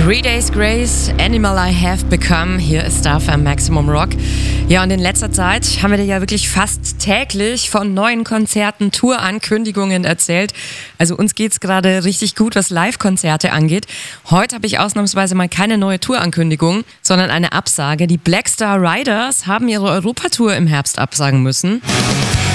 Three Days Grace, Animal I Have Become. Hier ist Star FM Maximum Rock. Ja, und in letzter Zeit haben wir dir ja wirklich fast täglich von neuen Konzerten, Tourankündigungen erzählt. Also uns geht's gerade richtig gut, was Live-Konzerte angeht. Heute habe ich ausnahmsweise mal keine neue Tourankündigung, sondern eine Absage. Die Black Star Riders haben ihre Europatour im Herbst absagen müssen.